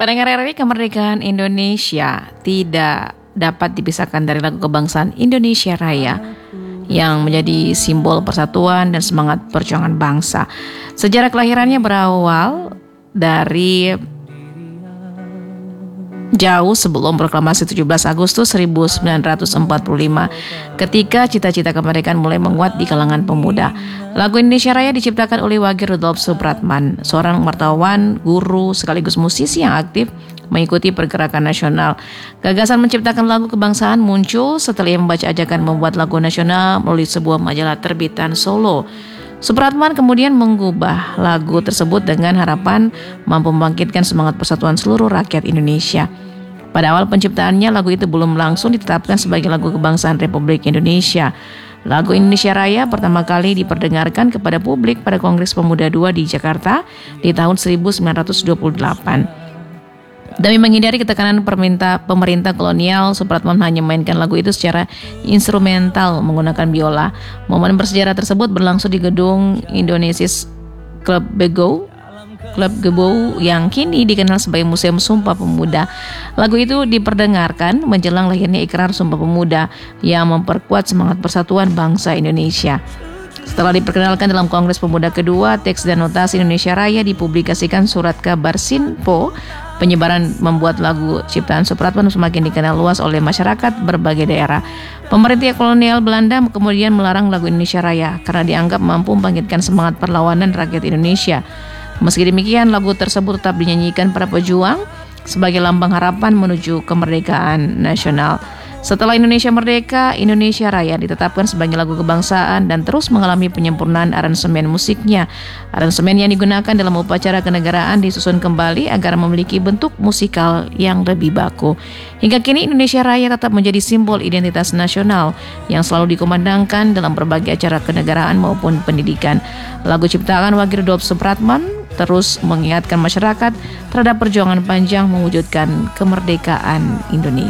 Pendengar RRI, kemerdekaan Indonesia tidak dapat dipisahkan dari lagu kebangsaan Indonesia Raya yang menjadi simbol persatuan dan semangat perjuangan bangsa. Sejarah kelahirannya berawal dari jauh sebelum proklamasi 17 Agustus 1945 ketika cita-cita kemerdekaan mulai menguat di kalangan pemuda. Lagu Indonesia Raya diciptakan oleh Wage Rudolf Supratman, seorang wartawan, guru, sekaligus musisi yang aktif mengikuti pergerakan nasional. Gagasan menciptakan lagu kebangsaan muncul setelah ia membaca ajakan membuat lagu nasional melalui sebuah majalah terbitan Solo. Supratman kemudian mengubah lagu tersebut dengan harapan mampu membangkitkan semangat persatuan seluruh rakyat Indonesia. Pada awal penciptaannya, lagu itu belum langsung ditetapkan sebagai lagu kebangsaan Republik Indonesia. Lagu Indonesia Raya pertama kali diperdengarkan kepada publik pada Kongres Pemuda II di Jakarta di tahun 1928. Demi menghindari ketekanan pemerintah kolonial, Supratman hanya memainkan lagu itu secara instrumental menggunakan biola. Momen bersejarah tersebut berlangsung di gedung Indonesia's Club Gebo yang kini dikenal sebagai Museum Sumpah Pemuda. Lagu itu diperdengarkan menjelang lahirnya Ikrar Sumpah Pemuda yang memperkuat semangat persatuan bangsa Indonesia. Setelah diperkenalkan dalam Kongres Pemuda kedua, teks dan notasi Indonesia Raya dipublikasikan surat kabar Sinpo. Penyebaran membuat lagu ciptaan Supratman semakin dikenal luas oleh masyarakat berbagai daerah. Pemerintah kolonial Belanda kemudian melarang lagu Indonesia Raya karena dianggap mampu membangkitkan semangat perlawanan rakyat Indonesia. Meski demikian, lagu tersebut tetap dinyanyikan para pejuang sebagai lambang harapan menuju kemerdekaan nasional. Setelah Indonesia merdeka, Indonesia Raya ditetapkan sebagai lagu kebangsaan dan terus mengalami penyempurnaan aransemen musiknya. Aransemen yang digunakan dalam upacara kenegaraan disusun kembali agar memiliki bentuk musikal yang lebih baku. Hingga kini Indonesia Raya tetap menjadi simbol identitas nasional yang selalu dikumandangkan dalam berbagai acara kenegaraan maupun pendidikan. Lagu ciptaan Wage Rudolf Supratman terus mengingatkan masyarakat terhadap perjuangan panjang mewujudkan kemerdekaan Indonesia.